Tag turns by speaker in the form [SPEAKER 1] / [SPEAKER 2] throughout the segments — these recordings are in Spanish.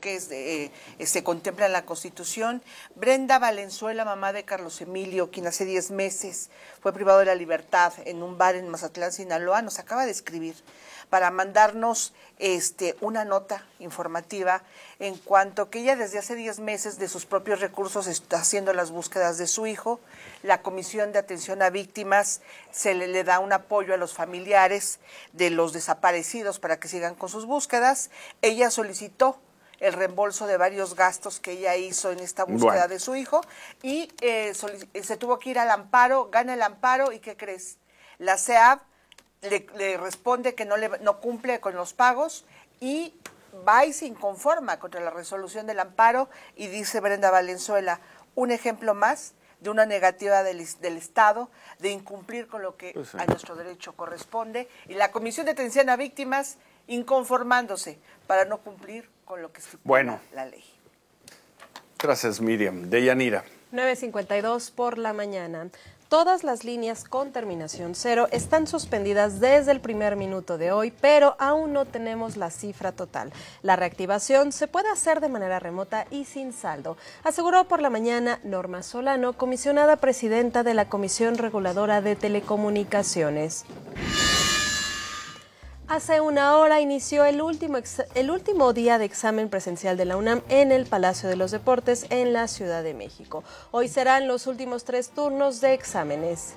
[SPEAKER 1] que se contempla en la Constitución. Brenda Valenzuela, mamá de Carlos Emilio, quien hace 10 meses fue privado de la libertad en un bar en Mazatlán, Sinaloa, nos acaba de escribir para mandarnos una nota informativa en cuanto que ella desde hace 10 meses de sus propios recursos está haciendo las búsquedas de su hijo. La Comisión de Atención a Víctimas se le da un apoyo a los familiares de los desaparecidos para que sigan con sus búsquedas. Ella solicitó el reembolso de varios gastos que ella hizo en esta búsqueda de su hijo y se tuvo que ir al amparo, gana el amparo y ¿qué crees? La CEAV le responde que no cumple con los pagos y va y se inconforma contra la resolución del amparo y dice Brenda Valenzuela, un ejemplo más de una negativa del Estado de incumplir con lo que a nuestro derecho corresponde y la Comisión de Atención a Víctimas inconformándose para no cumplir con lo que estipula la ley.
[SPEAKER 2] Gracias, Miriam. Deyanira.
[SPEAKER 3] 9:52 por la mañana. Todas las líneas con terminación 0 están suspendidas desde el primer minuto de hoy, pero aún no tenemos la cifra total. La reactivación se puede hacer de manera remota y sin saldo, aseguró por la mañana Norma Solano, comisionada presidenta de la Comisión Reguladora de Telecomunicaciones. Hace una hora inició el último día de examen presencial de la UNAM en el Palacio de los Deportes en la Ciudad de México. Hoy serán los últimos 3 turnos de exámenes.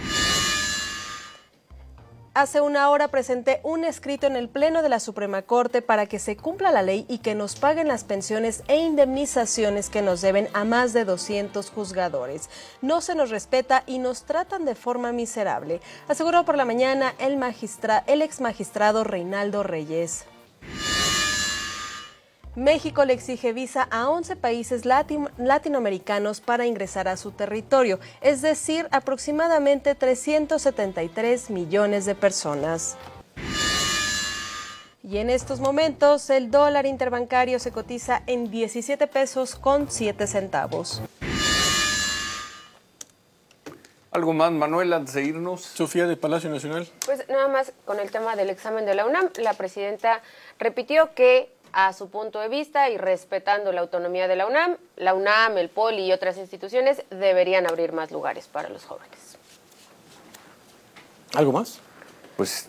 [SPEAKER 3] Hace una hora presenté un escrito en el Pleno de la Suprema Corte para que se cumpla la ley y que nos paguen las pensiones e indemnizaciones que nos deben a más de 200 juzgadores. No se nos respeta y nos tratan de forma miserable, aseguró por la mañana el exmagistrado Reinaldo Reyes. México le exige visa a 11 países latinoamericanos para ingresar a su territorio, es decir, aproximadamente 373 millones de personas. Y en estos momentos, el dólar interbancario se cotiza en 17 pesos con 7 centavos.
[SPEAKER 2] ¿Algo más, Manuel, antes de irnos?
[SPEAKER 4] Sofía, de Palacio Nacional.
[SPEAKER 5] Pues nada más con el tema del examen de la UNAM, la presidenta repitió que a su punto de vista y respetando la autonomía de la UNAM, el POLI y otras instituciones deberían abrir más lugares para los jóvenes.
[SPEAKER 4] ¿Algo más?
[SPEAKER 2] Pues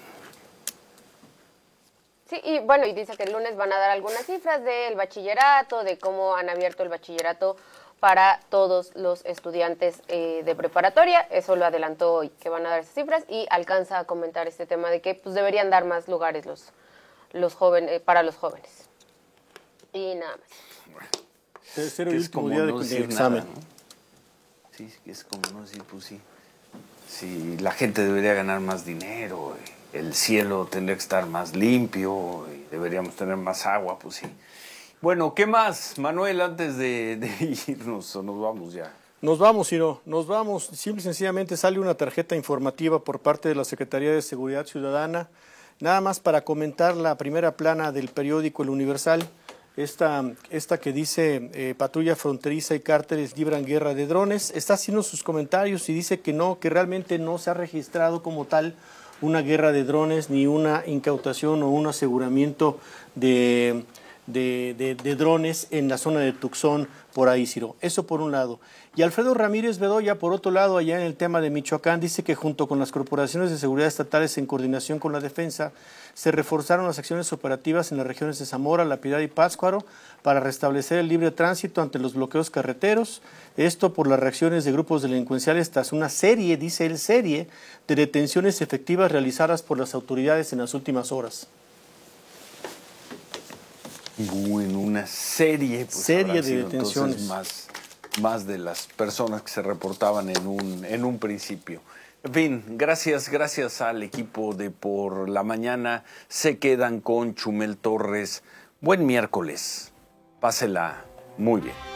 [SPEAKER 5] sí, y bueno, y dice que el lunes van a dar algunas cifras del bachillerato, de cómo han abierto el bachillerato para todos los estudiantes de preparatoria. Eso lo adelantó hoy, que van a dar esas cifras, y alcanza a comentar este tema de que pues deberían dar más lugares los jóvenes para los jóvenes. Y nada más.
[SPEAKER 4] Tercer y último día de examen.
[SPEAKER 2] Nada, ¿no? Sí, es como no decir, pues sí. Si la gente debería ganar más dinero, el cielo tendría que estar más limpio, y deberíamos tener más agua, pues sí. Bueno, ¿qué más, Manuel, antes de irnos, o nos vamos ya?
[SPEAKER 4] Nos vamos, Ciro, nos vamos. Simple y sencillamente sale una tarjeta informativa por parte de la Secretaría de Seguridad Ciudadana, nada más para comentar la primera plana del periódico El Universal. Esta que dice patrulla fronteriza y cárteles libran guerra de drones, está haciendo sus comentarios y dice que no, que realmente no se ha registrado como tal una guerra de drones ni una incautación o un aseguramiento de drones en la zona de Tucson, por ahí, Ciro. Eso por un lado. Y Alfredo Ramírez Bedoya, por otro lado, allá en el tema de Michoacán, dice que junto con las corporaciones de seguridad estatales en coordinación con la defensa, se reforzaron las acciones operativas en las regiones de Zamora, La Piedad y Pátzcuaro para restablecer el libre tránsito ante los bloqueos carreteros. Esto por las reacciones de grupos delincuenciales tras una serie, dice él, serie de detenciones efectivas realizadas por las autoridades en las últimas horas.
[SPEAKER 2] Bueno, una serie, pues
[SPEAKER 4] serie de detenciones.
[SPEAKER 2] Más de las personas que se reportaban en un principio. En fin, gracias al equipo de Por la Mañana. Se quedan con Chumel Torres. Buen miércoles. Pásela muy bien.